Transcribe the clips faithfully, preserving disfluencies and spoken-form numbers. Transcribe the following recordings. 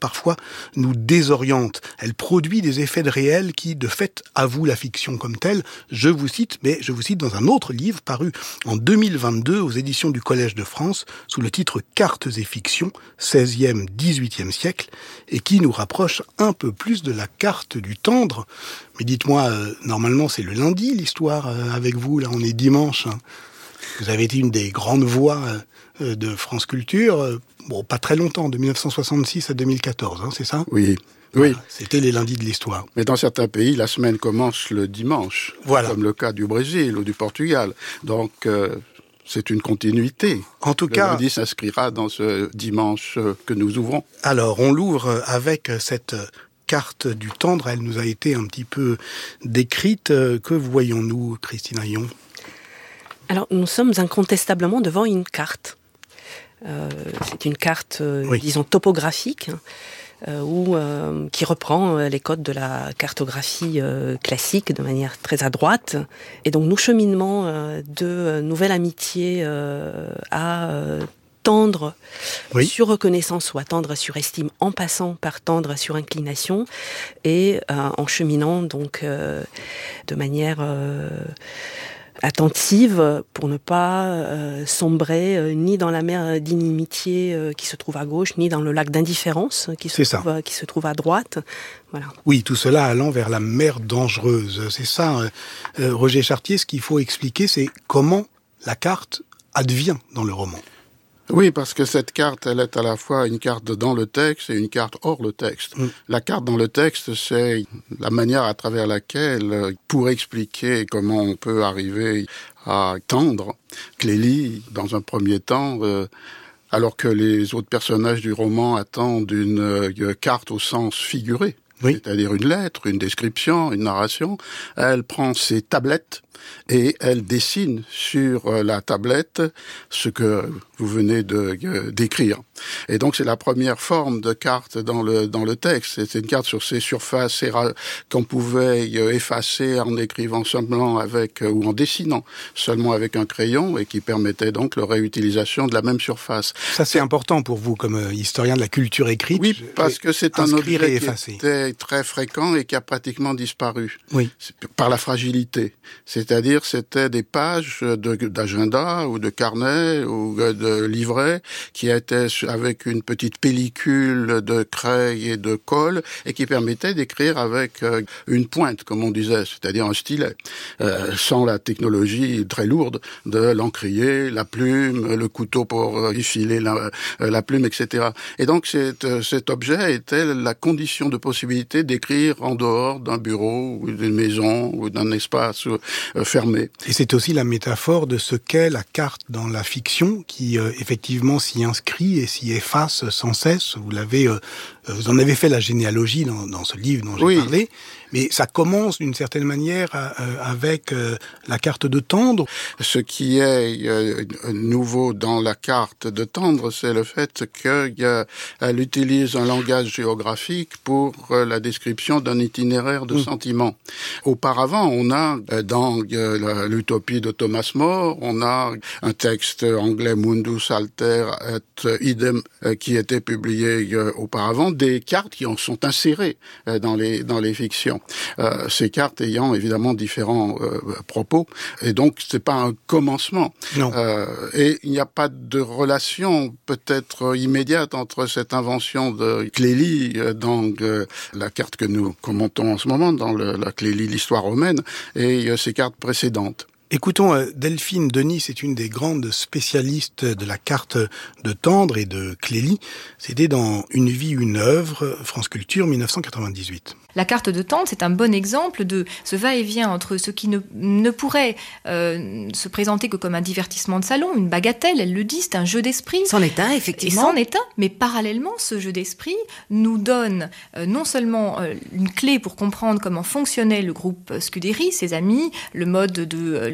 parfois nous désoriente. Elle produit des effets de réel qui, de fait, avouent la fiction comme telle. Je vous cite, mais je vous cite dans un autre livre paru en deux mille vingt-deux aux éditions du Collège de France sous le titre « Cartes et fictions, seizième dix-huitième siècle » et qui nous rapproche un peu plus de la carte du tendre. Mais dites-moi, euh, normalement c'est le lundi l'histoire euh, avec vous, là on est dimanche. Hein. Vous avez été une des grandes voix euh, de France Culture, euh, bon pas très longtemps, de dix-neuf cent soixante-six à deux mille quatorze, hein, c'est ça ? Oui. Voilà, oui. C'était les lundis de l'histoire. Mais dans certains pays, la semaine commence le dimanche, voilà. Comme le cas du Brésil ou du Portugal. Donc, euh, c'est une continuité. En tout le cas, lundi s'inscrira dans ce dimanche que nous ouvrons. Alors, on l'ouvre avec cette carte du tendre. Elle nous a été un petit peu décrite. Que voyons-nous, Christine Aillon ? Alors, nous sommes incontestablement devant une carte. Euh, c'est une carte, euh, oui. disons, topographique, euh, où, euh, qui reprend les codes de la cartographie euh, classique de manière très adroite. Et donc, nous cheminons euh, de nouvelle amitié euh, à euh, tendre oui. sur reconnaissance ou à tendre sur estime, en passant par tendre sur inclination, et euh, en cheminant donc euh, de manière euh, attentive pour ne pas euh, sombrer euh, ni dans la mer d'inimitié euh, qui se trouve à gauche, ni dans le lac d'indifférence qui se, trouve, euh, qui se trouve à droite. Voilà. Oui, tout cela allant vers la mer dangereuse. C'est ça, euh, euh, Roger Chartier, ce qu'il faut expliquer, c'est comment la carte advient dans le roman. Oui, parce que cette carte, elle est à la fois une carte dans le texte et une carte hors le texte. Mm. La carte dans le texte, c'est la manière à travers laquelle, pour expliquer comment on peut arriver à tendre, Clélie, dans un premier temps, euh, alors que les autres personnages du roman attendent une euh, carte au sens figuré, oui. c'est-à-dire une lettre, une description, une narration, elle prend ses tablettes et elle dessine sur la tablette ce que vous venez de euh, décrire. Et donc c'est la première forme de carte dans le dans le texte. C'est une carte sur ces surfaces qu'on pouvait effacer en écrivant simplement avec ou en dessinant seulement avec un crayon et qui permettait donc la réutilisation de la même surface. Ça c'est important pour vous comme historien de la culture écrite. Oui, parce que c'est un objet qui était très fréquent et qui a pratiquement disparu. Oui. Par la fragilité. C'est-à-dire c'était des pages de, d'agenda ou de carnet ou de livret qui étaient avec une petite pellicule de craie et de colle et qui permettait d'écrire avec euh, une pointe, comme on disait, c'est-à-dire un stylet, euh, sans la technologie très lourde de l'encrier, la plume, le couteau pour effiler la, la plume, et cetera. Et donc cet, cet objet était la condition de possibilité d'écrire en dehors d'un bureau ou d'une maison ou d'un espace euh, fermé. Et c'est aussi la métaphore de ce qu'est la carte dans la fiction qui euh, effectivement s'y inscrit et s'y efface sans cesse. Vous l'avez, euh, vous en avez fait la généalogie dans, dans ce livre dont j'ai oui. parlé, mais ça commence d'une certaine manière euh, avec euh, la carte de tendre. Ce qui est euh, nouveau dans la carte de tendre, c'est le fait qu'elle euh, utilise un langage géographique pour euh, la description d'un itinéraire de mmh. sentiments. Auparavant, on a euh, dans euh, l'utopie de Thomas More, on a un texte anglais Mundus alter et idem euh, qui était publié euh, auparavant, des cartes qui en sont insérées euh, dans les dans les fictions. Euh, ces cartes ayant évidemment différents euh, propos, et donc c'est pas un commencement. Non. Euh, et il n'y a pas de relation peut-être immédiate entre cette invention de Clélie euh, dans euh, la carte que nous commentons en ce moment, dans le, la Clélie, l'histoire romaine, et euh, ces cartes précédentes. Écoutons, euh, Delphine Denis, c'est une des grandes spécialistes de la carte de Tendre et de Clélie. C'était dans Une vie, une œuvre, France Culture, dix-neuf cent quatre-vingt-dix-huit. La carte de Tendre, c'est un bon exemple de ce va-et-vient entre ce qui ne, ne pourrait euh, se présenter que comme un divertissement de salon, une bagatelle, elle le dit, c'est un jeu d'esprit. C'en est un, effectivement. Et c'en est un, mais parallèlement, ce jeu d'esprit nous donne euh, non seulement euh, une clé pour comprendre comment fonctionnait le groupe Scudéry, ses amis, le mode de, euh,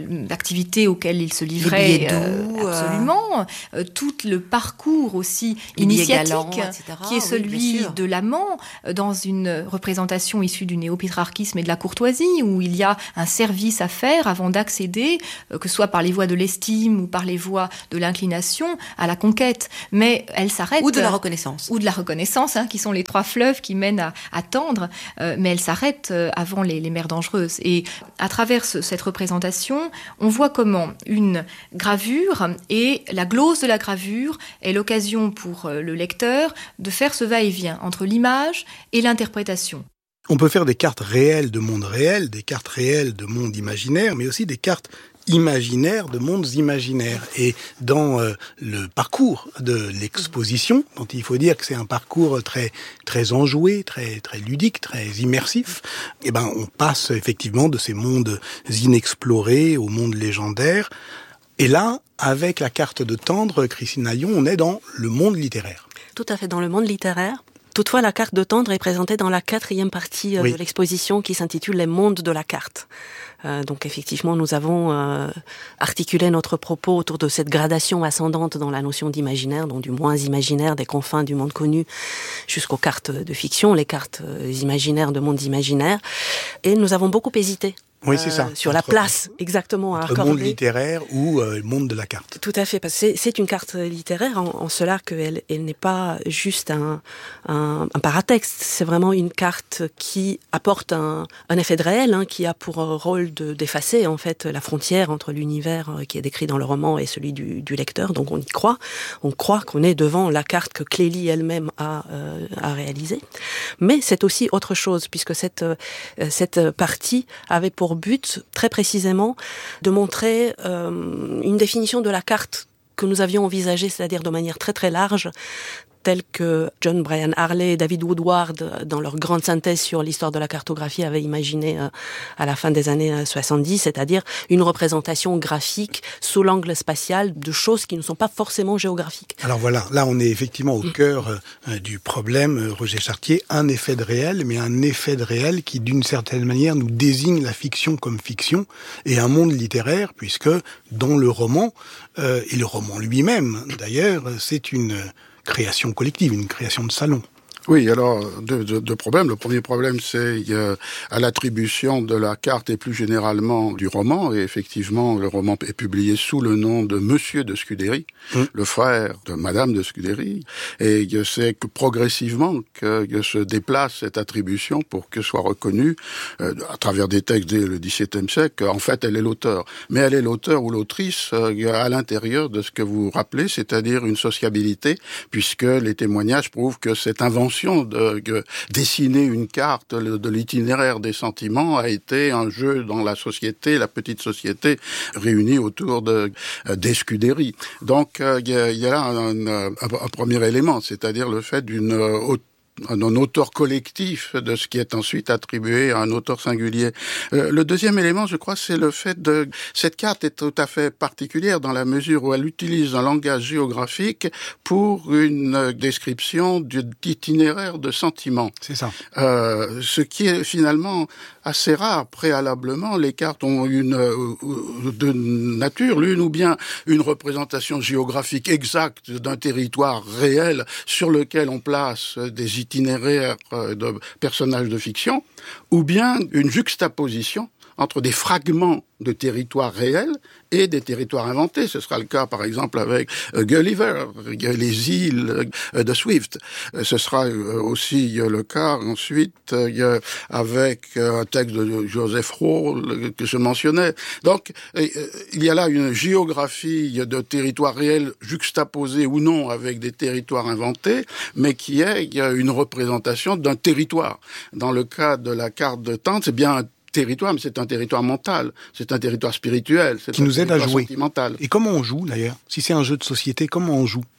d'activités auxquelles il se livrait. Doux, absolument. Euh, tout le parcours aussi initiatique, galants, qui est celui oui, de l'amant, dans une représentation issue du néopétrarchisme et de la courtoisie, où il y a un service à faire avant d'accéder, euh, que ce soit par les voies de l'estime ou par les voies de l'inclination, à la conquête. Mais elle s'arrête... Ou de la reconnaissance. Ou de la reconnaissance, hein, qui sont les trois fleuves qui mènent à, à tendre, euh, mais elle s'arrête euh, avant les, les mers dangereuses. Et à travers ce, cette représentation, on voit comment une gravure et la glose de la gravure est l'occasion pour euh, le lecteur de faire ce va-et-vient entre l'image et l'interprétation. On peut faire des cartes réelles de monde réel, des cartes réelles de monde imaginaire, mais aussi des cartes imaginaires de mondes imaginaires. Et dans euh, le parcours de l'exposition, dont il faut dire que c'est un parcours très très enjoué, très très ludique, très immersif, eh ben on passe effectivement de ces mondes inexplorés aux mondes légendaires. Et là, avec la carte de Tendre, Christine Naillon, on est dans le monde littéraire. Tout à fait, dans le monde littéraire. Toutefois, la carte de Tendre est présentée dans la quatrième partie euh, oui. de l'exposition qui s'intitule « Les mondes de la carte ». Euh, donc effectivement, nous avons euh, articulé notre propos autour de cette gradation ascendante dans la notion d'imaginaire, donc du moins imaginaire des confins du monde connu jusqu'aux cartes de fiction, les cartes euh, imaginaires de mondes imaginaires. Et nous avons beaucoup hésité. Oui, c'est ça. Euh, sur entre, la place, exactement, à accorder. Le monde littéraire ou euh, le monde de la carte. Tout à fait, parce que c'est, c'est une carte littéraire en, en cela qu'elle elle n'est pas juste un, un, un paratexte. C'est vraiment une carte qui apporte un, un effet de réel, hein, qui a pour rôle de, d'effacer en fait la frontière entre l'univers qui est décrit dans le roman et celui du, du lecteur. Donc on y croit. On croit qu'on est devant la carte que Clélie elle-même a, euh, a réalisée. Mais c'est aussi autre chose, puisque cette, euh, cette partie avait pour but, très précisément, de montrer euh, une définition de la carte que nous avions envisagée, c'est-à-dire de manière très très large, telle que John Brian Harley et David Woodward, dans leur grande synthèse sur l'histoire de la cartographie, avaient imaginé euh, à la fin des années soixante-dix, c'est-à-dire une représentation graphique sous l'angle spatial de choses qui ne sont pas forcément géographiques. Alors voilà, là on est effectivement au cœur euh, du problème, euh, Roger Chartier, un effet de réel, mais un effet de réel qui d'une certaine manière nous désigne la fiction comme fiction, et un monde littéraire, puisque dans le roman, euh, et le roman lui-même d'ailleurs, c'est une création collective, une création de salon. Oui, alors, deux, deux, deux problèmes. Le premier problème, c'est euh, à l'attribution de la carte et plus généralement du roman. Et effectivement, le roman est publié sous le nom de Monsieur de Scudéry, mmh. le frère de Madame de Scudéry. Et c'est que progressivement que, que se déplace cette attribution pour que soit reconnue, euh, à travers des textes dès le dix-septième siècle, qu'en fait, elle est l'auteur. Mais elle est l'auteur ou l'autrice euh, à l'intérieur de ce que vous rappelez, c'est-à-dire une sociabilité, puisque les témoignages prouvent que cette invention de, de dessiner une carte de l'itinéraire des sentiments a été un jeu dans la société, la petite société réunie autour de des Scudéry. Donc il euh, y, y a là un, un, un premier élément, c'est-à-dire le fait d'une euh, un auteur collectif de ce qui est ensuite attribué à un auteur singulier. Euh, le deuxième élément, je crois, c'est le fait de... Cette carte est tout à fait particulière dans la mesure où elle utilise un langage géographique pour une description d'itinéraire de sentiments. C'est ça. Euh, ce qui est finalement assez rare. Préalablement, les cartes ont une euh, de nature, l'une ou bien une représentation géographique exacte d'un territoire réel sur lequel on place des itinéraires de personnages de fiction, ou bien une juxtaposition entre des fragments de territoires réels et des territoires inventés. Ce sera le cas, par exemple, avec euh, Gulliver, les îles euh, de Swift. Euh, ce sera euh, aussi euh, le cas, ensuite, euh, avec euh, un texte de Joseph Hall euh, que je mentionnais. Donc, euh, il y a là une géographie de territoires réels juxtaposés ou non avec des territoires inventés, mais qui est une représentation d'un territoire. Dans le cas de la carte de Tendre, c'est bien un territoire, mais c'est un territoire mental, c'est un territoire spirituel, c'est qui un nous aide à jouer. Sentimental. Et comment on joue d'ailleurs ? Si c'est un jeu de société, comment on joue ?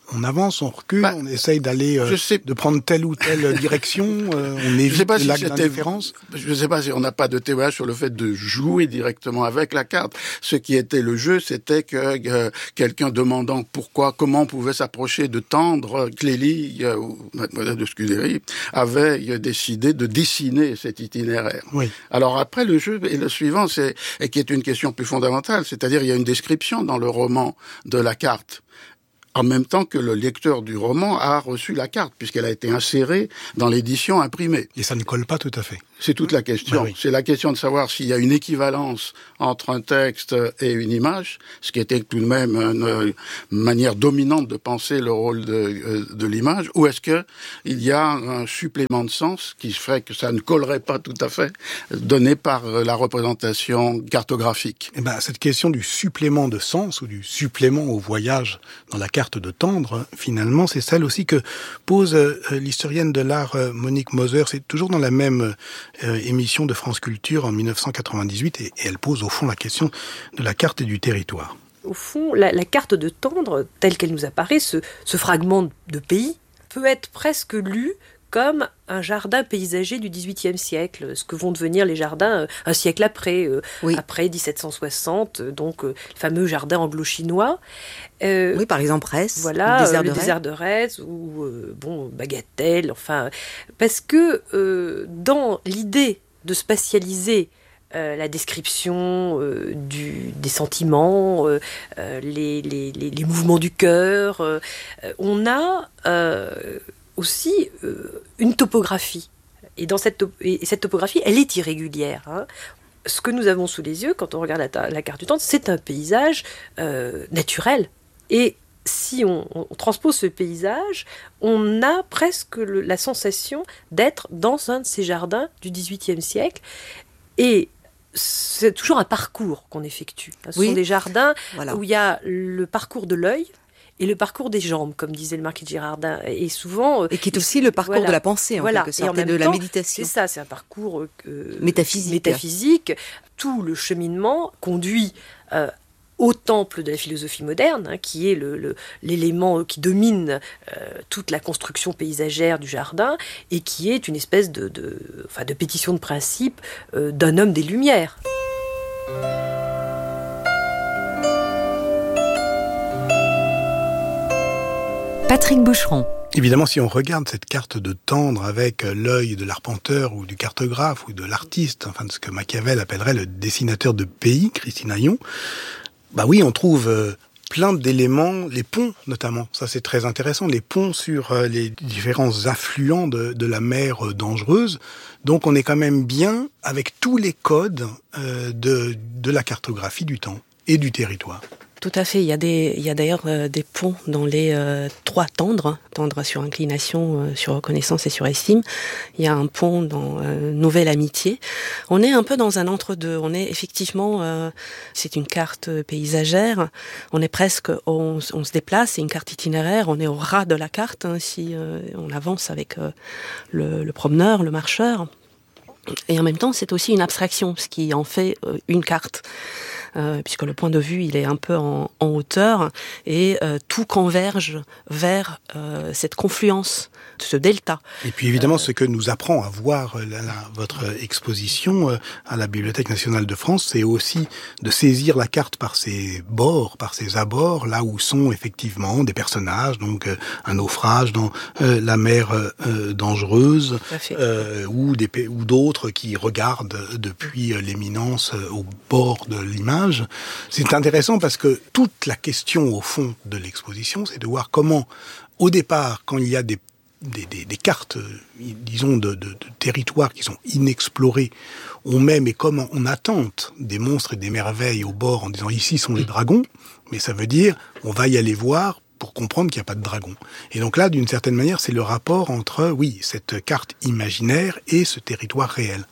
On avance, on recule, bah, on essaye d'aller, euh, sais... de prendre telle ou telle direction, euh, on évite le lac d'indifférence. Je ne sais pas si on n'a pas de témoignage sur le fait de jouer directement avec la carte. Ce qui était le jeu, c'était que euh, quelqu'un demandant pourquoi, comment on pouvait s'approcher de Tendre, Clélie euh, ou Mademoiselle de Scudéry avait euh, décidé de dessiner cet itinéraire. Oui. Alors après, le jeu est le suivant, c'est et qui est une question plus fondamentale, c'est-à-dire il y a une description dans le roman de la carte, en même temps que le lecteur du roman a reçu la carte, puisqu'elle a été insérée dans l'édition imprimée. Et ça ne colle pas tout à fait. C'est toute la question. Bah oui. C'est la question de savoir s'il y a une équivalence entre un texte et une image, ce qui était tout de même une manière dominante de penser le rôle de, de l'image, ou est-ce que il y a un supplément de sens qui ferait que ça ne collerait pas tout à fait, donné par la représentation cartographique. Eh ben, cette question du supplément de sens, ou du supplément au voyage dans la carte de Tendre, finalement, c'est celle aussi que pose euh, l'historienne de l'art euh, Monique Moser. C'est toujours dans la même euh, émission de France Culture en dix-neuf cent quatre-vingt-dix-huit, et, et elle pose au fond la question de la carte et du territoire. Au fond, la, la carte de Tendre, telle qu'elle nous apparaît, ce, ce fragment de pays, peut être presque lu comme un jardin paysager du dix-huitième siècle, ce que vont devenir les jardins euh, un siècle après, euh, oui. après dix-sept cent soixante, donc euh, le fameux jardin anglo-chinois. Euh, oui, par exemple Retz, voilà, le désert, euh, de, le désert de Retz, ou euh, bon, Bagatelle, enfin, parce que euh, dans l'idée de spatialiser Euh, la description euh, du, des sentiments, euh, euh, les, les, les, les mouvements du cœur. Euh, on a euh, aussi euh, une topographie. Et, dans cette, top- et cette topographie, elle est irrégulière. Hein. Ce que nous avons sous les yeux, quand on regarde la, ta- la carte du Tendre, c'est un paysage euh, naturel. Et si on, on transpose ce paysage, on a presque le, la sensation d'être dans un de ces jardins du dix-huitième siècle. Et c'est toujours un parcours qu'on effectue. Ce oui. sont des jardins voilà. où il y a le parcours de l'œil et le parcours des jambes, comme disait le marquis de Girardin. Et souvent... Et qui est aussi le parcours voilà. de la pensée, en voilà. quelque sorte, et, en même et de temps, la méditation. C'est ça, c'est un parcours euh, métaphysique. métaphysique. Tout le cheminement conduit euh, au temple de la philosophie moderne, hein, qui est le, le, l'élément qui domine euh, toute la construction paysagère du jardin, et qui est une espèce de, de, enfin, de pétition de principe euh, d'un homme des Lumières. Patrick Boucheron. Évidemment, si on regarde cette carte de Tendre avec l'œil de l'arpenteur ou du cartographe ou de l'artiste, enfin de ce que Machiavel appellerait le dessinateur de pays, Christine Ayon, bah oui, on trouve euh, plein d'éléments, les ponts notamment, ça c'est très intéressant, les ponts sur euh, les différents affluents de, de la mer euh, dangereuse. Donc on est quand même bien avec tous les codes euh, de, de la cartographie du temps et du territoire. Tout à fait. Il y a des, il y a d'ailleurs euh, des ponts dans les euh, trois tendres, tendre sur inclination, euh, sur reconnaissance et sur estime. Il y a un pont dans euh, Nouvelle Amitié. On est un peu dans un entre-deux. On est effectivement, euh, c'est une carte paysagère. On est presque, on, on se déplace. C'est une carte itinéraire. On est au ras de la carte hein, si euh, on avance avec euh, le, le promeneur, le marcheur. Et en même temps, c'est aussi une abstraction, ce qui en fait euh, une carte. Euh, puisque le point de vue, il est un peu en, en hauteur, et euh, tout converge vers euh, cette confluence, ce delta. Et puis évidemment, euh, ce que nous apprend à voir la, la, votre exposition euh, à la Bibliothèque nationale de France, c'est aussi de saisir la carte par ses bords, par ses abords, là où sont effectivement des personnages, donc euh, un naufrage dans euh, la mer euh, dangereuse, euh, ou, des, ou d'autres qui regardent depuis euh, l'éminence euh, au bord de l'image. C'est intéressant parce que toute la question au fond de l'exposition, c'est de voir comment, au départ, quand il y a des, des, des, des cartes, disons, de, de, de territoires qui sont inexplorés, on met, mais comme on attente des monstres et des merveilles au bord en disant ici sont les dragons, mais ça veut dire on va y aller voir pour comprendre qu'il n'y a pas de dragon. Et donc là, d'une certaine manière, c'est le rapport entre, oui, cette carte imaginaire et ce territoire réel.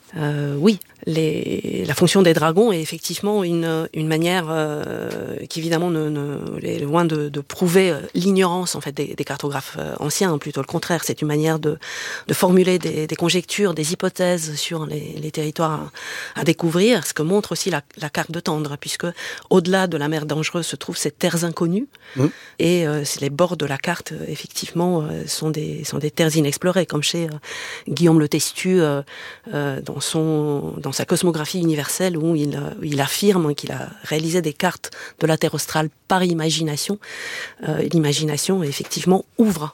Euh, oui, les, la fonction des dragons est effectivement une, une manière euh, qui évidemment ne, ne, est loin de, de prouver l'ignorance en fait des, des cartographes anciens, plutôt le contraire. C'est une manière de, de formuler des, des conjectures, des hypothèses sur les, les territoires à, à découvrir, ce que montre aussi la, la carte de Tendre, puisque au-delà de la mer dangereuse se trouvent ces terres inconnues, mmh. et euh, les bords de la carte effectivement euh, sont des sont des terres inexplorées, comme chez euh, Guillaume le Testu euh, euh, dans son dans sa cosmographie universelle, où il, où il affirme qu'il a réalisé des cartes de la Terre australe par imagination. Euh, l'imagination, effectivement, ouvre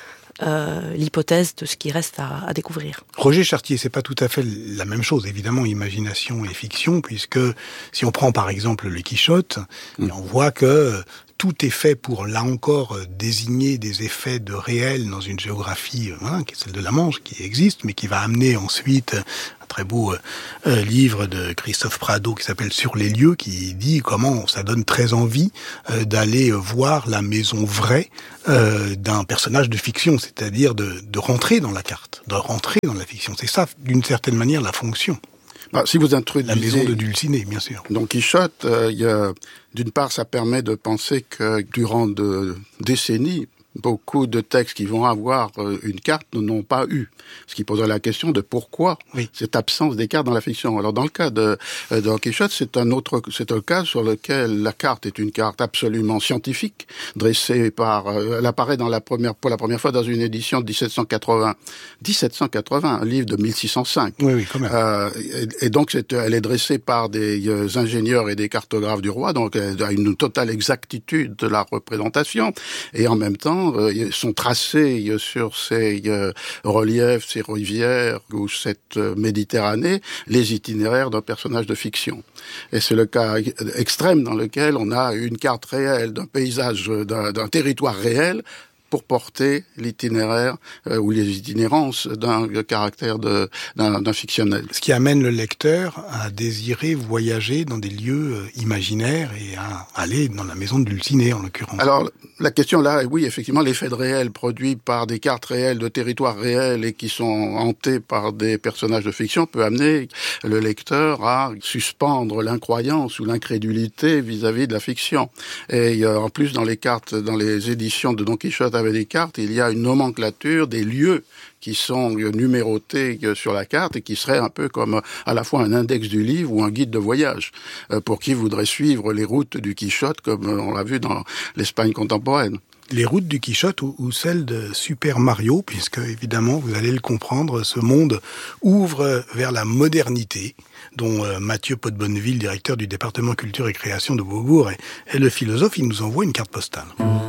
euh, l'hypothèse de ce qui reste à, à découvrir. Roger Chartier, c'est pas tout à fait la même chose, évidemment, imagination et fiction, puisque si on prend par exemple le Quichotte, mmh. on voit que tout est fait pour, là encore, désigner des effets de réel dans une géographie, hein, qui est celle de la Manche, qui existe, mais qui va amener ensuite un très beau euh, livre de Christophe Prado qui s'appelle Sur les lieux, qui dit comment ça donne très envie euh, d'aller voir la maison vraie euh, d'un personnage de fiction, c'est-à-dire de, de rentrer dans la carte, de rentrer dans la fiction. C'est ça, d'une certaine manière, la fonction. Bah, si vous introduisez... La maison de Dulcinée, bien sûr. Don Quichotte, euh, y a, d'une part, ça permet de penser que durant de décennies, beaucoup de textes qui vont avoir une carte n'ont pas eu. Ce qui poserait la question de pourquoi oui. cette absence des cartes dans la fiction. Alors dans le cas de, de Don Quichotte, c'est un autre, c'est un cas sur lequel la carte est une carte absolument scientifique, dressée par, elle apparaît dans la première, pour la première fois dans une édition de dix-sept cent quatre-vingts. dix-sept cent quatre-vingts, un livre de mille six cent cinq. Oui, oui, quand même. Euh, et, et donc c'est, elle est dressée par des euh, ingénieurs et des cartographes du roi, donc elle a une totale exactitude de la représentation, et en même temps, Euh, sont tracés euh, sur ces euh, reliefs, ces rivières ou cette euh, Méditerranée, les itinéraires d'un personnage de fiction. Et c'est le cas extrême dans lequel on a une carte réelle d'un paysage, d'un, d'un territoire réel, pour porter l'itinéraire euh, ou les itinérances d'un caractère de, d'un, d'un fictionnel. Ce qui amène le lecteur à désirer voyager dans des lieux euh, imaginaires et à aller dans la maison de Dulcinée, en l'occurrence. Alors, la question là, oui, effectivement, l'effet de réel produit par des cartes réelles de territoires réels et qui sont hantés par des personnages de fiction peut amener le lecteur à suspendre l'incroyance ou l'incrédulité vis-à-vis de la fiction. Et euh, en plus, dans les cartes, dans les éditions de Don Quichotte avec des cartes, il y a une nomenclature des lieux qui sont numérotés sur la carte et qui serait un peu comme à la fois un index du livre ou un guide de voyage pour qui voudrait suivre les routes du Quichotte comme on l'a vu dans l'Espagne contemporaine. Les routes du Quichotte ou, ou celles de Super Mario, puisque évidemment, vous allez le comprendre, ce monde ouvre vers la modernité, dont euh, Mathieu Pot-Bonneville, directeur du département culture et création de Beaubourg, est, est le philosophe. Il nous envoie une carte postale.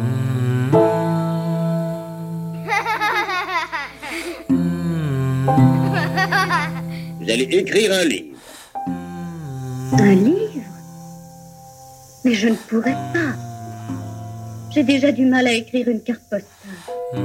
Vous allez écrire un livre. Un livre? Mais je ne pourrais pas. J'ai déjà du mal à écrire une carte postale.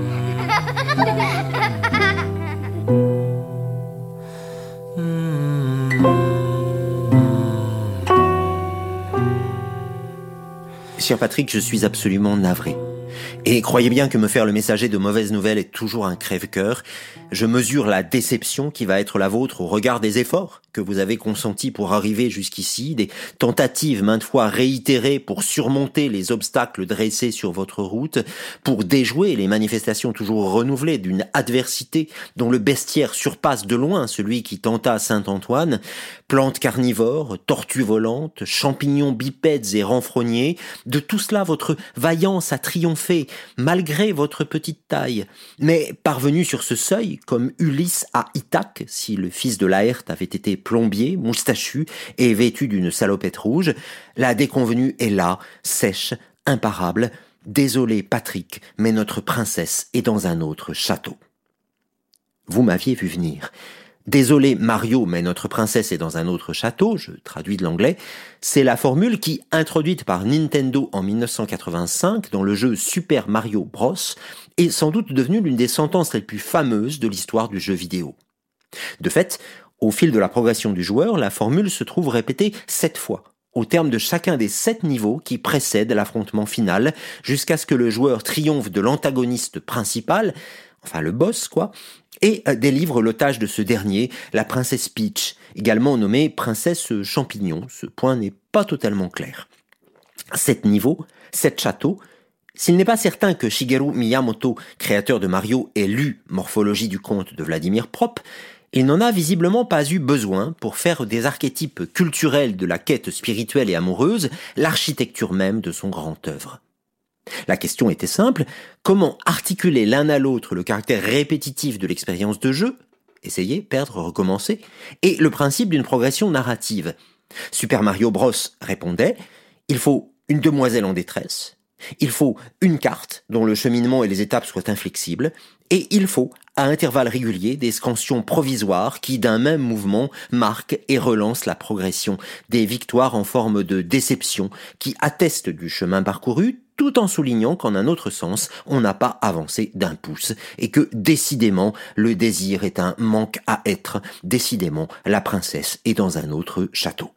Sir Patrick, je suis absolument navré. Et croyez bien que me faire le messager de mauvaises nouvelles est toujours un crève-cœur. Je mesure la déception qui va être la vôtre au regard des efforts que vous avez consentis pour arriver jusqu'ici, des tentatives maintes fois réitérées pour surmonter les obstacles dressés sur votre route, pour déjouer les manifestations toujours renouvelées d'une adversité dont le bestiaire surpasse de loin celui qui tenta Saint-Antoine. Plantes carnivores, tortues volantes, champignons bipèdes et renfrogniers, de tout cela votre vaillance a triomphé, malgré votre petite taille. Mais parvenu sur ce seuil, comme Ulysse à Ithaque, si le fils de Laërte avait été plombier, moustachu et vêtu d'une salopette rouge, la déconvenue est là, sèche, imparable. Désolé Patrick, mais notre princesse est dans un autre château. Vous m'aviez vu venir. Désolé Mario, mais notre princesse est dans un autre château, je traduis de l'anglais, c'est la formule qui, introduite par Nintendo en dix-neuf cent quatre-vingt-cinq dans le jeu Super Mario Bros, est sans doute devenue l'une des sentences les plus fameuses de l'histoire du jeu vidéo. De fait, au fil de la progression du joueur, la formule se trouve répétée sept fois, au terme de chacun des sept niveaux qui précèdent l'affrontement final, jusqu'à ce que le joueur triomphe de l'antagoniste principal. enfin le boss quoi, et délivre l'otage de ce dernier, la princesse Peach, également nommée princesse champignon. Ce point n'est pas totalement clair. Sept niveaux, sept châteaux. S'il n'est pas certain que Shigeru Miyamoto, créateur de Mario, ait lu Morphologie du conte de Vladimir Propp, il n'en a visiblement pas eu besoin pour faire des archétypes culturels de la quête spirituelle et amoureuse l'architecture même de son grand œuvre. La question était simple, comment articuler l'un à l'autre le caractère répétitif de l'expérience de jeu, essayer, perdre, recommencer, et le principe d'une progression narrative. Super Mario Bros répondait, il faut une demoiselle en détresse, il faut une carte dont le cheminement et les étapes soient inflexibles, et il faut, à intervalles réguliers, des scansions provisoires qui, d'un même mouvement, marquent et relancent la progression, des victoires en forme de déception qui attestent du chemin parcouru, tout en soulignant qu'en un autre sens, on n'a pas avancé d'un pouce, et que, décidément, le désir est un manque à être, décidément, la princesse est dans un autre château.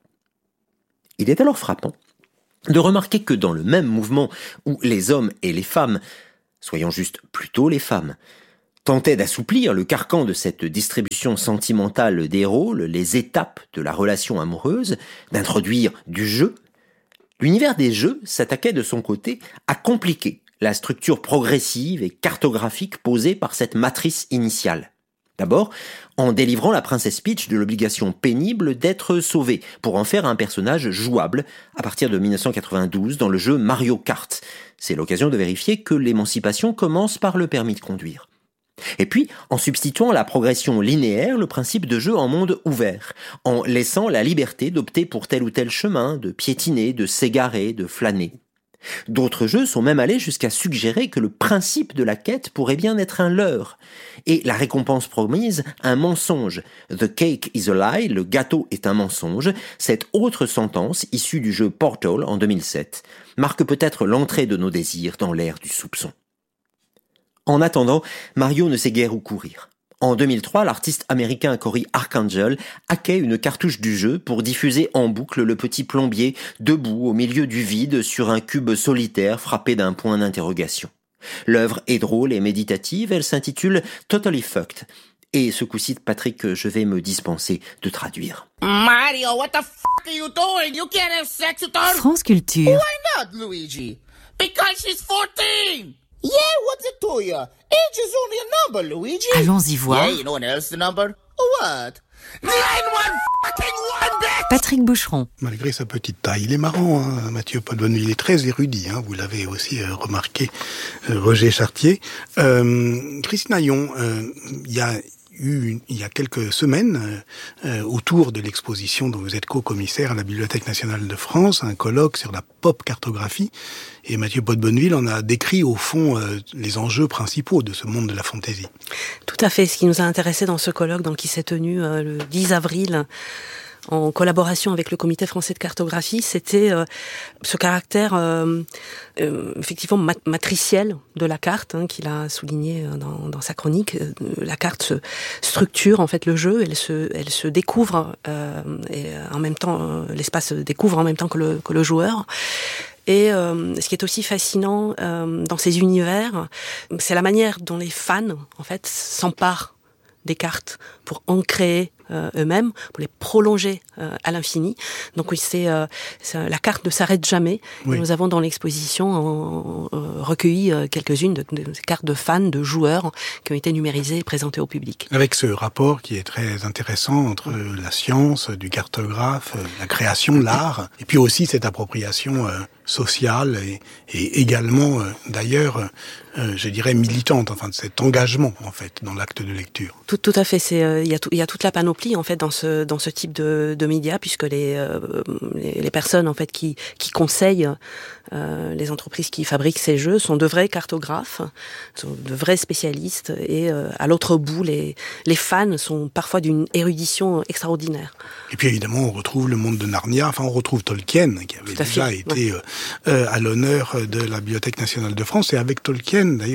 Il est alors frappant de remarquer que dans le même mouvement où les hommes et les femmes, soyons juste plutôt les femmes, tentaient d'assouplir le carcan de cette distribution sentimentale des rôles, les étapes de la relation amoureuse, d'introduire du jeu, l'univers des jeux s'attaquait de son côté à compliquer la structure progressive et cartographique posée par cette matrice initiale. D'abord, en délivrant la princesse Peach de l'obligation pénible d'être sauvée pour en faire un personnage jouable à partir de dix-neuf cent quatre-vingt-douze dans le jeu Mario Kart. C'est l'occasion de vérifier que l'émancipation commence par le permis de conduire. Et puis, en substituant à la progression linéaire le principe de jeu en monde ouvert, en laissant la liberté d'opter pour tel ou tel chemin, de piétiner, de s'égarer, de flâner. D'autres jeux sont même allés jusqu'à suggérer que le principe de la quête pourrait bien être un leurre, et la récompense promise un mensonge. The cake is a lie, le gâteau est un mensonge. Cette autre sentence, issue du jeu Portal en deux mille sept, marque peut-être l'entrée de nos désirs dans l'ère du soupçon. En attendant, Mario ne sait guère où courir. En deux mille trois, l'artiste américain Cory Arcangel hackait une cartouche du jeu pour diffuser en boucle le petit plombier debout au milieu du vide sur un cube solitaire frappé d'un point d'interrogation. L'œuvre est drôle et méditative, elle s'intitule Totally Fucked. Et ce coup-ci, Patrick, je vais me dispenser de traduire. Mario, what the fuck are you doing? You can't have sex with her. France Culture. Why not, Luigi? Because she's fourteen. Yeah, what's it to you? Age is only a number, Luigi. Allons-y voir. Yeah, you know what else the number? What? Nine one fucking one, bitch! Patrick Boucheron. Malgré sa petite taille, il est marrant, hein, Mathieu Podbonnevill, il est très érudit, hein, vous l'avez aussi euh, remarqué, euh, Roger Chartier. Euh, Christine Ayon, euh, il y a eu, une, il y a quelques semaines, euh, autour de l'exposition dont vous êtes co-commissaire à la Bibliothèque nationale de France, un colloque sur la pop cartographie, et Mathieu Podbonnevill en a décrit au fond euh, les enjeux principaux de ce monde de la fantaisie. Tout à fait. Ce qui nous a intéressé dans ce colloque, donc, qui s'est tenu euh, le dix avril, en collaboration avec le Comité français de cartographie, c'était euh, ce caractère euh, euh, effectivement mat- matriciel de la carte, hein, qu'il a souligné dans, dans sa chronique. La carte se structure en fait le jeu, elle se, elle se découvre euh, et en même temps euh, l'espace se découvre en même temps que le, que le joueur. Et euh, ce qui est aussi fascinant euh, dans ces univers, c'est la manière dont les fans en fait s'emparent des cartes pour en créer euh, eux-mêmes, pour les prolonger euh, à l'infini. Donc oui, c'est, euh, c'est la carte ne s'arrête jamais. Oui. Nous avons dans l'exposition en, en, recueilli euh, quelques-unes de, de, de cartes de fans, de joueurs qui ont été numérisées et présentées au public. Avec ce rapport qui est très intéressant entre la science, du cartographe, la création, l'art, et puis aussi cette appropriation euh, sociale et, et également, euh, d'ailleurs, euh, je dirais militante, enfin de cet engagement en fait dans l'acte de lecture. Tout, tout à fait. C'est, euh, il y a tout, il y a toute la panoplie en fait dans ce dans ce type de, de médias, puisque les, euh, les les personnes en fait qui qui conseillent euh, les entreprises qui fabriquent ces jeux sont de vrais cartographes, sont de vrais spécialistes, et euh, à l'autre bout les les fans sont parfois d'une érudition extraordinaire. Et puis évidemment on retrouve le monde de Narnia, enfin on retrouve Tolkien qui avait déjà été ouais. euh, à l'honneur de la Bibliothèque nationale de France, et avec Tolkien d'ailleurs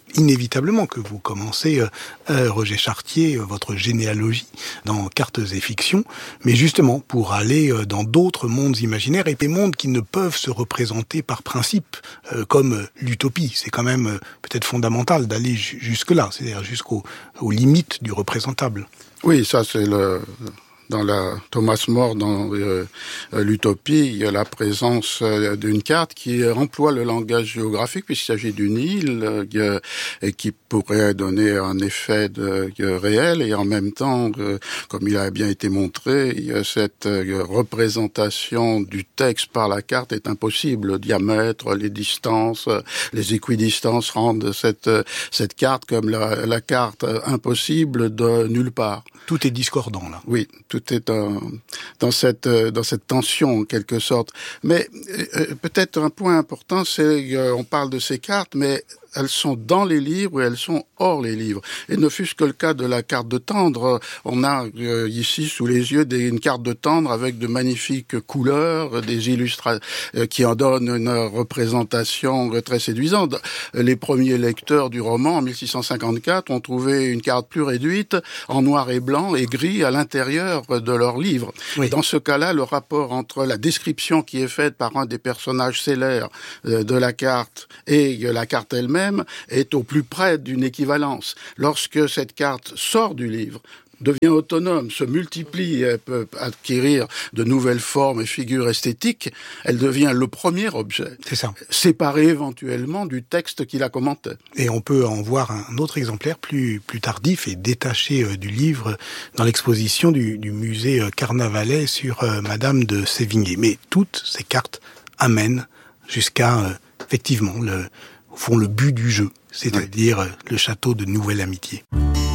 inévitablement que vous commencez, euh, euh, Roger Chartier, euh, votre généalogie dans Cartes et Fictions, mais justement pour aller euh, dans d'autres mondes imaginaires et des mondes qui ne peuvent se représenter par principe, euh, comme euh, l'utopie. C'est quand même euh, peut-être fondamental d'aller ju- jusque-là, c'est-à-dire jusqu'aux aux limites du représentable. Oui, ça c'est le... Dans la Thomas More, dans euh, l'Utopie, il y a la présence euh, d'une carte qui emploie le langage géographique puisqu'il s'agit d'une île euh, et qui pourrait donner un effet de, de réel et en même temps, euh, comme il a bien été montré, il y a cette euh, représentation du texte par la carte est impossible. Le diamètre, les distances, les équidistances rendent cette cette carte comme la, la carte impossible de nulle part. Tout est discordant là. Oui, tout est dans, dans cette dans cette tension en quelque sorte. Mais euh, peut-être un point important, c'est qu'on parle de ces cartes, mais elles sont dans les livres et elles sont hors les livres. Et ne fût-ce que le cas de la carte de tendre, on a euh, ici sous les yeux des, une carte de tendre avec de magnifiques couleurs, des illustrations euh, qui en donnent une représentation très séduisante. Les premiers lecteurs du roman, en mille six cent cinquante-quatre, ont trouvé une carte plus réduite, en noir et blanc et gris à l'intérieur de leur livre. Oui. Dans ce cas-là, le rapport entre la description qui est faite par un des personnages stellaires euh, de la carte et la carte elle-même est au plus près d'une équivalence. Lorsque cette carte sort du livre, devient autonome, se multiplie et peut acquérir de nouvelles formes et figures esthétiques, elle devient le premier objet. C'est ça. Séparé éventuellement du texte qui la commentait. Et on peut en voir un autre exemplaire plus, plus tardif et détaché euh, du livre dans l'exposition du, du musée euh, Carnavalet sur euh, Madame de Sévigné. Mais toutes ces cartes amènent jusqu'à, euh, effectivement, le, au fond, le but du jeu, c'est-à-dire oui. le château de Nouvelle Amitié.